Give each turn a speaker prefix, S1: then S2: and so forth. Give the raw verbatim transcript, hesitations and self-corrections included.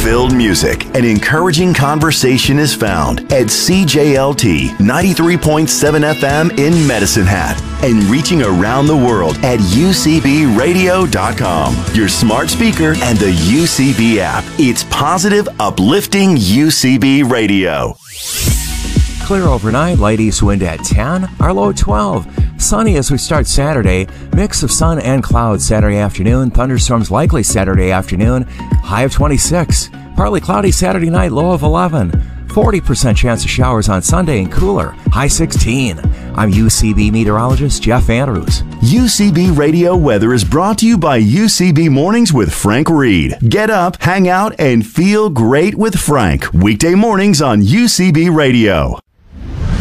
S1: Fun-filled music and encouraging conversation is found at C J L T ninety-three point seven F M in Medicine Hat and reaching around the world at U C B radio dot com, your smart speaker, and the U C B app. It's positive, uplifting U C B radio.
S2: Clear overnight, light east wind at ten, our low at twelve. Sunny as we start Saturday, mix of sun and clouds Saturday afternoon, thunderstorms likely Saturday afternoon, high of twenty-six. Partly cloudy Saturday night, low of eleven. forty percent chance of showers on Sunday and cooler, high sixteen. I'm U C B meteorologist Jeff Andrews.
S1: U C B Radio Weather is brought to you by U C B Mornings with Frank Reed. Get up, hang out, and feel great with Frank. Weekday mornings on U C B Radio.